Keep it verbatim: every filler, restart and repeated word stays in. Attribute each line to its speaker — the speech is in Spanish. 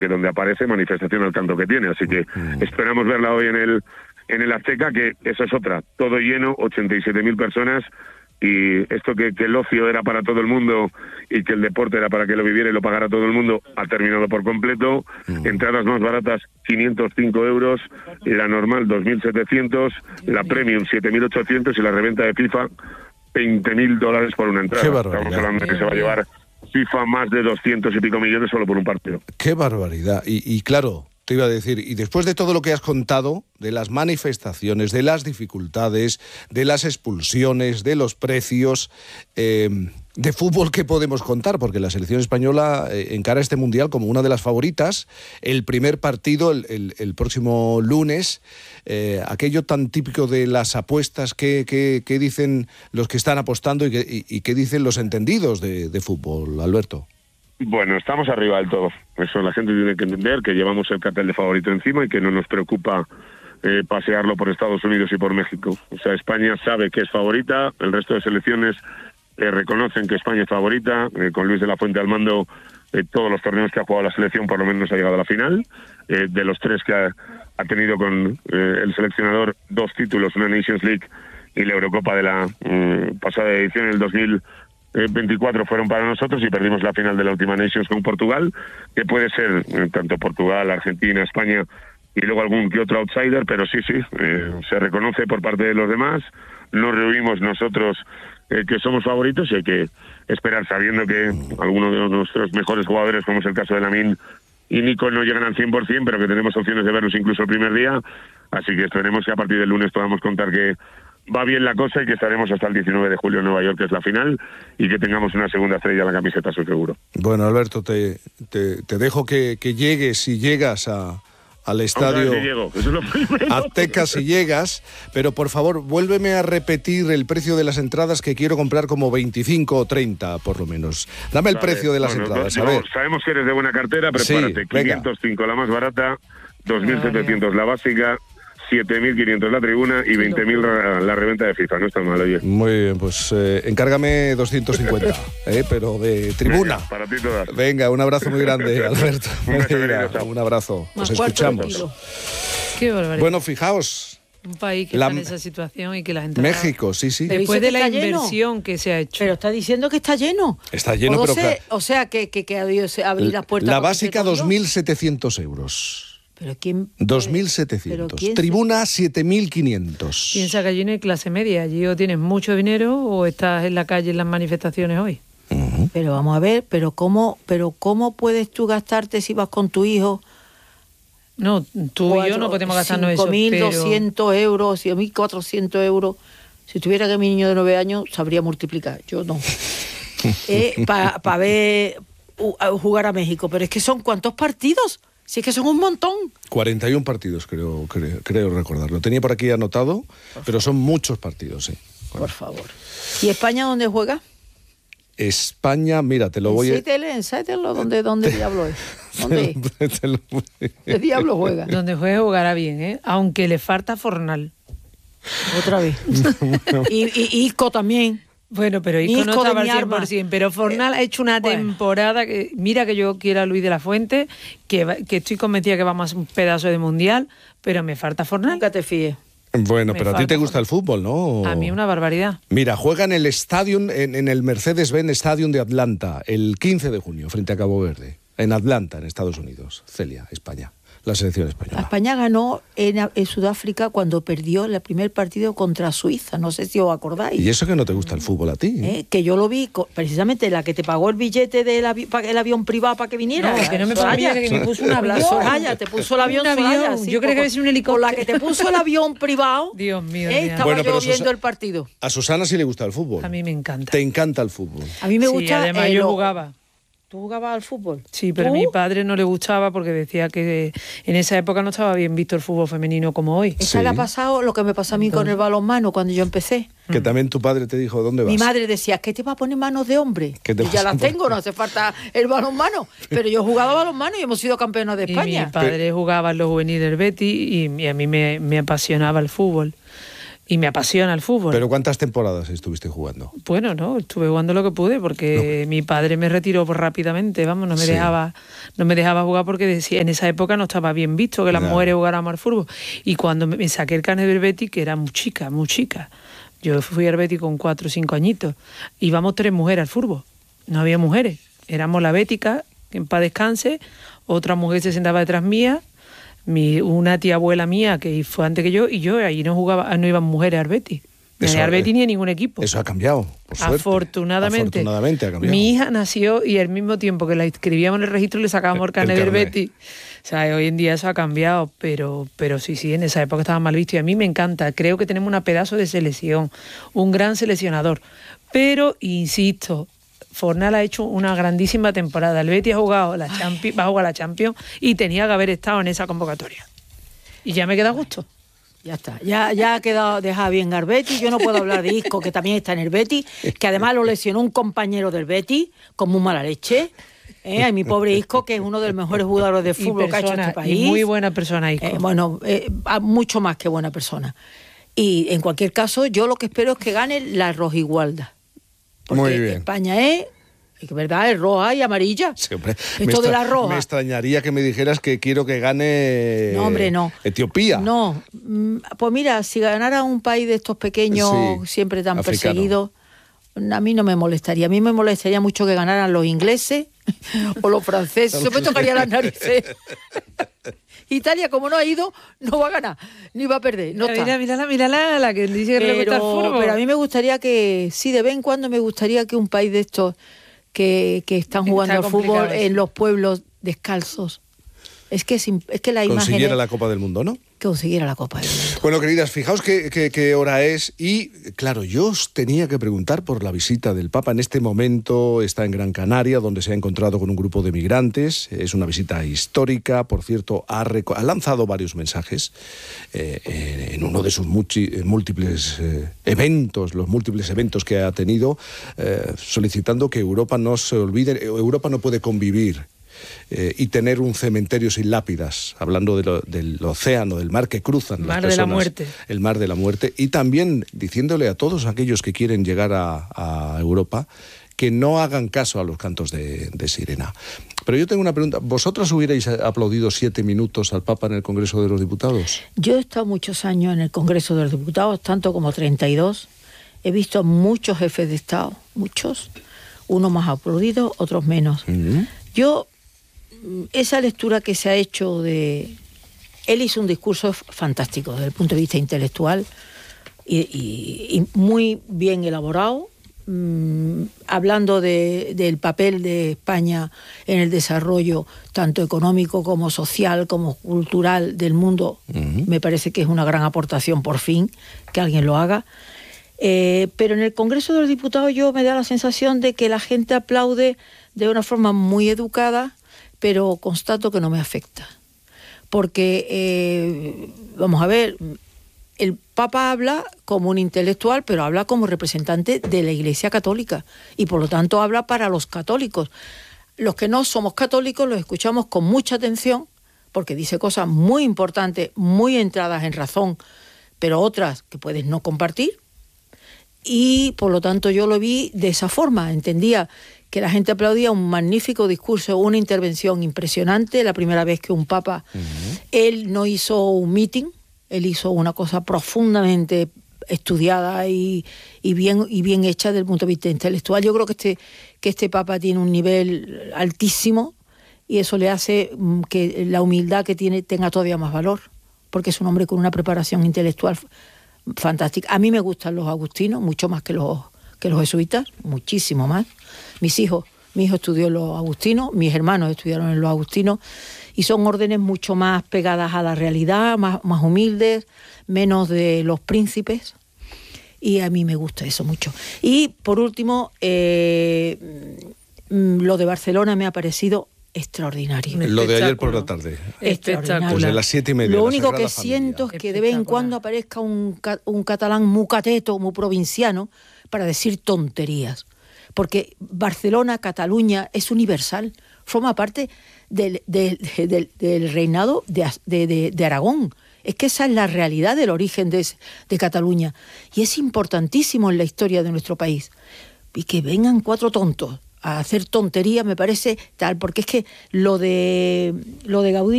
Speaker 1: que donde aparece manifestación al canto que tiene, así que mm. esperamos verla hoy en el en el Azteca, que esa es otra, todo lleno, ochenta y siete mil personas, y esto que, que el ocio era para todo el mundo y que el deporte era para que lo viviera y lo pagara todo el mundo, ha terminado por completo. Mm. Entradas más baratas, quinientos cinco euros, y la normal dos mil setecientos, la premium siete mil ochocientos y la reventa de FIFA veinte mil dólares por una entrada. Estamos hablando de que se va a llevar FIFA más de doscientos y pico millones solo por un partido.
Speaker 2: ¡Qué barbaridad! Y, y claro, te iba a decir, y después de todo lo que has contado, de las manifestaciones, de las dificultades, de las expulsiones, de los precios, eh, de fútbol, ¿qué podemos contar? Porque la selección española eh, encara este Mundial como una de las favoritas. El primer partido, el, el, el próximo lunes, eh, aquello tan típico de las apuestas, ¿qué, qué, qué dicen los que están apostando y qué, y, y qué dicen los entendidos de, de fútbol, Alberto?
Speaker 1: Bueno, estamos arriba del todo. Eso la gente tiene que entender, que llevamos el cartel de favorito encima y que no nos preocupa eh, pasearlo por Estados Unidos y por México. O sea, España sabe que es favorita, el resto de selecciones eh, reconocen que España es favorita. Eh, con Luis de la Fuente al mando, eh, todos los torneos que ha jugado la selección por lo menos ha llegado a la final. Eh, de los tres que ha, ha tenido con eh, el seleccionador, dos títulos, una Nations League y la Eurocopa de la eh, pasada edición, en el dos mil veinticuatro, fueron para nosotros, y perdimos la final de la última Nations con Portugal, que puede ser eh, tanto Portugal, Argentina, España y luego algún que otro outsider, pero sí, sí, eh, se reconoce por parte de los demás, nos reunimos nosotros eh, que somos favoritos, y hay que esperar, sabiendo que algunos de nuestros mejores jugadores, como es el caso de Lamine y Nico, no llegan al cien por ciento, pero que tenemos opciones de verlos incluso el primer día, así que esperemos que a partir del lunes podamos contar que va bien la cosa y que estaremos hasta el diecinueve de julio en Nueva York, que es la final, y que tengamos una segunda estrella en la camiseta, estoy seguro.
Speaker 2: Bueno, Alberto, te, te, te dejo que, que llegues, si llegas a, al estadio
Speaker 1: si llego, eso es lo primero.
Speaker 2: Azteca, si llegas, pero por favor, vuélveme a repetir el precio de las entradas, que quiero comprar como veinticinco o treinta, por lo menos. Dame el vale, precio de las bueno, entradas,
Speaker 1: no,
Speaker 2: a ver.
Speaker 1: Sabemos que eres de buena cartera, prepárate. Sí, quinientos cinco la más barata, dos mil setecientos la básica, siete mil quinientos la tribuna y veinte mil la, la reventa de FIFA. No está mal, oye.
Speaker 2: Muy bien, pues eh, encárgame doscientos cincuenta, eh, pero de tribuna.
Speaker 1: Venga, para ti todas.
Speaker 2: Venga, un abrazo muy grande, Alberto.
Speaker 1: un,
Speaker 2: Venga, un abrazo. Nos escuchamos.
Speaker 3: Qué barbaridad.
Speaker 2: Bueno, fijaos.
Speaker 3: Un país que
Speaker 2: la...
Speaker 3: está en esa situación y que la gente...
Speaker 2: México, sí, sí.
Speaker 3: Después de la
Speaker 4: lleno.
Speaker 3: inversión que se ha hecho.
Speaker 4: Pero está diciendo que está lleno.
Speaker 2: Está lleno,
Speaker 4: o
Speaker 2: pero
Speaker 4: sea,
Speaker 2: claro.
Speaker 4: O sea, que, que, que abrir las puertas...
Speaker 2: La básica, dos mil setecientos euros.
Speaker 4: ¿Pero quién?
Speaker 2: dos mil setecientos. Tribuna, siete mil quinientos.
Speaker 3: Piensa que allí no hay clase media. Allí o tienes mucho dinero o estás en la calle en las manifestaciones hoy.
Speaker 4: Uh-huh. Pero vamos a ver, pero ¿cómo, pero ¿cómo puedes tú gastarte si vas con tu hijo?
Speaker 3: No, tú y yo no podemos gastarnos eso.
Speaker 4: cinco mil doscientos euros, cinco mil cuatrocientos euros. Si tuviera que mi niño de nueve años, sabría multiplicar. Yo no. eh, Para pa ver uh, jugar a México. Pero es que son ¿cuántos partidos? Si es que son un montón.
Speaker 2: cuarenta y uno partidos, creo, creo, creo recordar. Lo tenía por aquí anotado, por pero favor. Son muchos partidos, sí.
Speaker 4: Bueno. Por favor. ¿Y España dónde juega?
Speaker 2: España, mira, te lo voy a...
Speaker 4: En Seattle, ¿dónde, dónde diablo es? ¿Dónde es?
Speaker 2: lo...
Speaker 4: ¿Qué diablo juega?
Speaker 3: Donde juegue jugará bien, ¿eh? Aunque le falta Fornal.
Speaker 4: Otra vez. y, y Isco también.
Speaker 3: Bueno, pero Isco, Isco no estaba al cien por ciento, pero Fornal eh, ha hecho una bueno. temporada que, mira que yo quiero a Luis de la Fuente, que, que estoy convencida que vamos a un pedazo de mundial, pero me falta Fornal.
Speaker 4: Nunca te fíes.
Speaker 2: Bueno,
Speaker 3: me
Speaker 2: pero a ti te gusta el fútbol, ¿no?
Speaker 3: A mí una barbaridad.
Speaker 2: Mira, juega en el Stadium, en, en el Mercedes-Benz Stadium de Atlanta, el quince de junio, frente a Cabo Verde, en Atlanta, en Estados Unidos. Celia, España. La selección española.
Speaker 4: España ganó en, en Sudáfrica cuando perdió el primer partido contra Suiza, no sé si os acordáis.
Speaker 2: ¿Y eso que no te gusta el fútbol a ti?
Speaker 4: ¿Eh? Que yo lo vi, precisamente la que te pagó el billete del avi el avión privado para que viniera.
Speaker 3: No, que no me Soraya, que me puso un avión.
Speaker 4: Soraya, te puso el avión,
Speaker 3: avión.
Speaker 4: Soraya, sí,
Speaker 3: yo creo que es un helicóptero.
Speaker 4: Con la que te puso el avión privado,
Speaker 3: Dios mío,
Speaker 4: eh, estaba
Speaker 2: bueno,
Speaker 4: yo viendo
Speaker 2: Susa
Speaker 4: el partido.
Speaker 2: A Susana sí le gusta el fútbol.
Speaker 3: A mí me encanta.
Speaker 2: Te encanta el fútbol.
Speaker 4: A mí me gusta...
Speaker 3: Sí, además
Speaker 4: eh,
Speaker 3: yo
Speaker 4: lo...
Speaker 3: jugaba.
Speaker 4: ¿Tú jugabas al fútbol?
Speaker 3: Sí, pero
Speaker 4: ¿Tú?
Speaker 3: a mi padre no le gustaba porque decía que en esa época no estaba bien visto el fútbol femenino como hoy.
Speaker 4: Esa sí. le ha pasado lo que me pasó a mí Entonces. con el balonmano cuando yo empecé.
Speaker 2: Que también tu padre te dijo, ¿dónde vas?
Speaker 4: Mi madre decía, ¿qué te va a poner manos de hombre?
Speaker 2: ¿Qué te
Speaker 4: y ya las tengo, no hace falta el balonmano. Pero yo jugaba balonmano y hemos sido campeones de España.
Speaker 3: Y mi padre pero... jugaba en los juveniles del Betis y, y a mí me, me apasionaba el fútbol. y me apasiona el fútbol.
Speaker 2: ¿Pero cuántas temporadas estuviste jugando?
Speaker 3: Bueno, no, estuve jugando lo que pude porque no. Mi padre me retiró por rápidamente, vamos, no me sí. dejaba no me dejaba jugar porque decía, en esa época no estaba bien visto que las claro. mujeres jugáramos al fútbol. Y cuando me saqué el carnet del Betis, que era muy chica, muy chica, yo fui al Betis con cuatro o cinco añitos, íbamos tres mujeres al fútbol, no había mujeres, éramos la bética, que en paz descanse, otra mujer se sentaba detrás mía, Mi, una tía abuela mía que fue antes que yo, y yo ahí no jugaba, no iban mujeres al Betis, ni al Betis ni a ningún equipo.
Speaker 2: Eso ha cambiado, por suerte.
Speaker 3: Afortunadamente.
Speaker 2: Afortunadamente ha cambiado.
Speaker 3: Mi hija nació y al mismo tiempo que la inscribíamos en el registro le sacábamos el carnet del Betis. O sea, hoy en día eso ha cambiado, pero, pero sí, sí, en esa época estaba mal visto y a mí me encanta. Creo que tenemos una pedazo de selección, un gran seleccionador. Pero, insisto, Fornal ha hecho una grandísima temporada. El Betis ha jugado la Champions, va a jugar la Champions y tenía que haber estado en esa convocatoria. Y ya me queda a gusto.
Speaker 4: Ya está, ya, ya ha quedado dejado bien al Betis. Yo no puedo hablar de Isco, que también está en el Betis, que además lo lesionó un compañero del Betis, con muy mala leche. ¿Eh? A mi pobre Isco, que es uno de los mejores jugadores de fútbol persona, que ha hecho este país.
Speaker 3: Muy buena persona, Isco.
Speaker 4: Eh, bueno, eh, mucho más que buena persona. Y en cualquier caso, yo lo que espero es que gane la rojigualda. Porque
Speaker 2: muy bien.
Speaker 4: España es, es verdad, es roja y amarilla.
Speaker 2: Sí, hombre,
Speaker 4: Esto de la roja.
Speaker 2: Me extrañaría que me dijeras que quiero que gane
Speaker 4: no, hombre, no.
Speaker 2: Etiopía.
Speaker 4: No, pues mira, si ganara un país de estos pequeños, sí, siempre tan africano. Perseguidos, a mí no me molestaría. A mí me molestaría mucho que ganaran los ingleses o los franceses. Eso me tocaría las narices. Italia, como no ha ido, no va a ganar, ni va a perder. No
Speaker 3: mira, mira, mira la, la que dice que pero, le gusta el fútbol.
Speaker 4: Pero a mí me gustaría que, sí, de vez en cuando me gustaría que un país de estos que, que están jugando al fútbol eso. En los pueblos descalzos, es que, es, es que la imagen...
Speaker 2: Consiguiera
Speaker 4: es,
Speaker 2: la Copa del Mundo, ¿no?
Speaker 4: Consiguiera la Copa del Mundo.
Speaker 2: Bueno, queridas, fijaos qué, qué, qué hora es y, claro, yo os tenía que preguntar por la visita del Papa. En este momento está en Gran Canaria, donde se ha encontrado con un grupo de migrantes. Es una visita histórica, por cierto, ha, reco- ha lanzado varios mensajes eh, en uno de sus muchi- múltiples eh, eventos, los múltiples eventos que ha tenido, eh, solicitando que Europa no se olvide, Europa no puede convivir Eh, y tener un cementerio sin lápidas, hablando de lo, del océano, del mar que cruzan
Speaker 3: mar
Speaker 2: las personas,
Speaker 3: de la muerte.
Speaker 2: el mar de la muerte, y también diciéndole a todos aquellos que quieren llegar a, a Europa que no hagan caso a los cantos de, de sirena. Pero yo tengo una pregunta, ¿vosotras hubierais aplaudido siete minutos al Papa en el Congreso de los Diputados?
Speaker 4: Yo he estado muchos años en el Congreso de los Diputados, tanto como treinta y dos, he visto muchos jefes de Estado, muchos, unos más aplaudidos, otros menos. Uh-huh. Yo esa lectura que se ha hecho de... Él hizo un discurso fantástico desde el punto de vista intelectual y, y, y muy bien elaborado, mmm, hablando de, del papel de España en el desarrollo tanto económico como social como cultural del mundo. Uh-huh. Me parece que es una gran aportación, por fin, que alguien lo haga. Eh, pero en el Congreso de los Diputados yo me da la sensación de que la gente aplaude de una forma muy educada, pero constato que no me afecta. Porque, eh, vamos a ver, el Papa habla como un intelectual, pero habla como representante de la Iglesia Católica y por lo tanto habla para los católicos. Los que no somos católicos los escuchamos con mucha atención porque dice cosas muy importantes, muy entradas en razón, pero otras que puedes no compartir. Y por lo tanto yo lo vi de esa forma, entendía que la gente aplaudía un magnífico discurso, una intervención impresionante, la primera vez que un papa, uh-huh. Él no hizo un meeting, él hizo una cosa profundamente estudiada y, y, bien, y bien hecha desde el punto de vista intelectual. Yo creo que este, que este papa tiene un nivel altísimo y eso le hace que la humildad que tiene tenga todavía más valor, porque es un hombre con una preparación intelectual fantástica. A mí me gustan los agustinos, mucho más que los, que los jesuitas, muchísimo más. Mis hijos, mi hijo estudió en los agustinos, mis hermanos estudiaron en los agustinos y son órdenes mucho más pegadas a la realidad, más, más humildes, menos de los príncipes y a mí me gusta eso mucho. Y por último, eh, lo de Barcelona me ha parecido extraordinario.
Speaker 2: Lo de ayer por la tarde.
Speaker 4: Extraordinario.
Speaker 2: Pues de las siete y media.
Speaker 4: Lo único que siento es que de vez en cuando aparezca un, un catalán muy cateto, muy provinciano, para decir tonterías. Porque Barcelona, Cataluña, es universal. Forma parte del, del, del, del reinado de, de, de, de Aragón. Es que esa es la realidad del origen de, de Cataluña. Y es importantísimo en la historia de nuestro país. Y que vengan cuatro tontos a hacer tonterías me parece tal, porque es que lo de, lo de Gaudí